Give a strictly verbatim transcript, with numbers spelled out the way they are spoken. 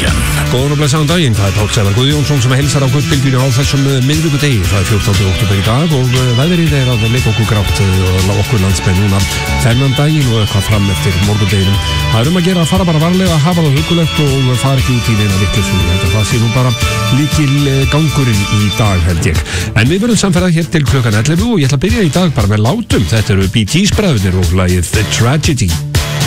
Bylgjan. Góðan og blessaðan daginn, það er Páll Sævar Guðjónsson sem heilsar á Gullbylgjunni á þessum miðvikudegi. Það er fjórtánda október í dag og veðrið er að leika okkur grátt og okkur landsmenn núna þennan daginn og eitthvað fram eftir morgundeginum. Það er um að gera að fara bara varlega, hafa það hugulegt og fara ekki út í neina vitleysu. Það sé nú bara líkil gangurinn í dag, held ég. En við verðum samferða hér til klukkan ellefu og ég ætla að byrja í dag bara með látum. Þetta eru Bee Gees bræðurnir og lagið The Tragedy.